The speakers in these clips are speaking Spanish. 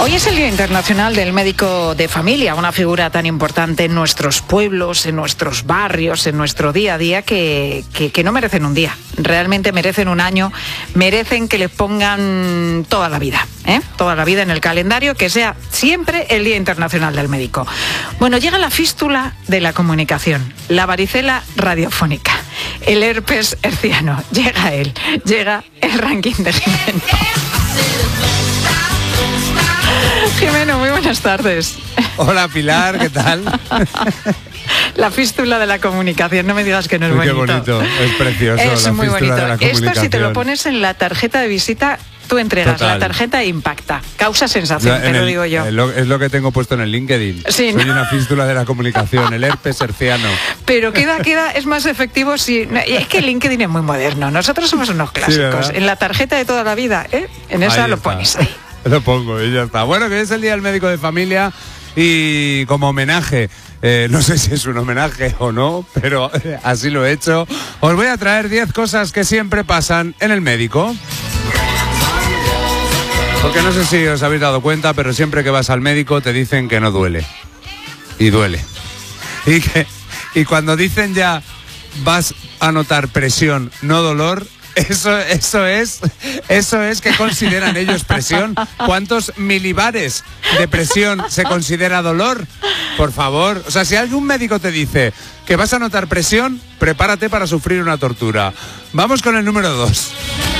Hoy es el Día Internacional del Médico de Familia, una figura tan importante en nuestros pueblos, en nuestros barrios, en nuestro día a día, que no merecen un día, realmente merecen un año, merecen que les pongan toda la vida, toda la vida en el calendario, que sea siempre el Día Internacional del Médico. Bueno, llega la fístula de la comunicación, la varicela radiofónica, el herpes herciano, llega el ranking de Jimeno. Jimeno, muy buenas tardes. Hola Pilar, ¿qué tal? La fístula de la comunicación, no me digas que no es bonito. Qué bonito, es precioso. Es la muy bonito. De la Esto si te lo pones en la tarjeta de visita, tú entregas Total. La tarjeta e impacta. Causa sensación, te lo digo yo. Es lo que tengo puesto en el LinkedIn. Sí, Soy ¿no? una fístula de la comunicación, el herpes herciano. Pero es más efectivo si... Es que el LinkedIn es muy moderno. Nosotros somos unos clásicos. Sí, en la tarjeta de toda la vida, en esa Ahí lo está. pones ahí. Lo pongo y ya está. Bueno, que es el Día del Médico de Familia y como homenaje, no sé si es un homenaje o no, pero así lo he hecho, os voy a traer 10 cosas que siempre pasan en el médico. Porque no sé si os habéis dado cuenta, pero siempre que vas al médico te dicen que no duele. Y duele. Y cuando dicen ya vas a notar presión, no dolor, eso es que consideran ellos presión. ¿Cuántos milibares de presión se considera dolor? Por favor. O sea, si algún médico te dice que vas a notar presión, prepárate para sufrir una tortura. Vamos con el número 2.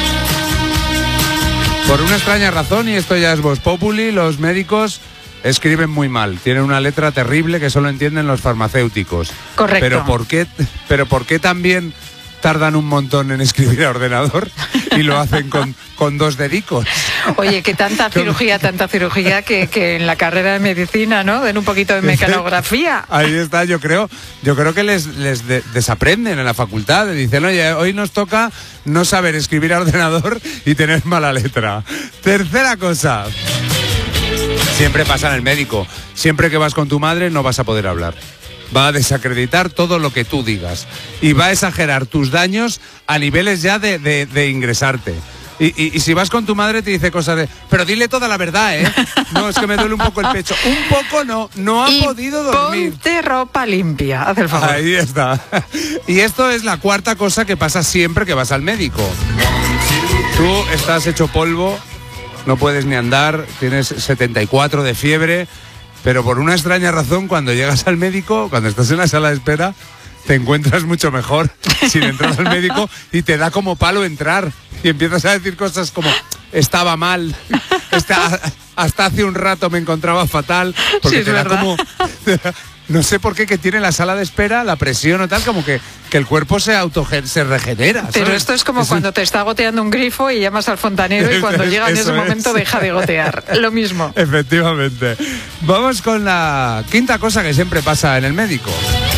Por una extraña razón, y esto ya es Vox Populi, los médicos escriben muy mal. Tienen una letra terrible que solo entienden los farmacéuticos. Correcto. Pero ¿por qué también tardan un montón en escribir a ordenador y lo hacen con 2 dedicos? Oye, que tanta cirugía que en la carrera de medicina, ¿no? Den un poquito de mecanografía. Ahí está, yo creo que les desaprenden en la facultad. Dicen, oye, hoy nos toca no saber escribir a ordenador y tener mala letra. Tercera cosa. Siempre pasa en el médico. Siempre que vas con tu madre no vas a poder hablar. Va a desacreditar todo lo que tú digas y va a exagerar tus daños a niveles ya de ingresarte. Y si vas con tu madre te dice cosas de, pero dile toda la verdad, ¿eh? No, es que me duele un poco el pecho. Un poco no ha podido dormir. Ponte ropa limpia, haz el favor. Ahí está. Y esto es la cuarta cosa que pasa siempre que vas al médico. Tú estás hecho polvo, no puedes ni andar, tienes 74 de fiebre, pero por una extraña razón cuando llegas al médico, cuando estás en la sala de espera, te encuentras mucho mejor sin entrar al médico y te da como palo entrar y empiezas a decir cosas como estaba mal, hasta hace un rato me encontraba fatal, porque sí, te da verdad. como... No sé por qué que tiene la sala de espera, la presión o tal, como que el cuerpo se regenera. Pero ¿sabes? esto es como cuando te está goteando un grifo y llamas al fontanero y cuando llega en ese momento deja de gotear. Lo mismo. Efectivamente. Vamos con la quinta cosa que siempre pasa en el médico.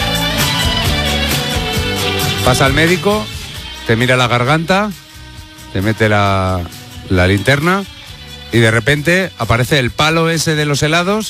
Pasa al médico, te mira la garganta, te mete la linterna y de repente aparece el palo ese de los helados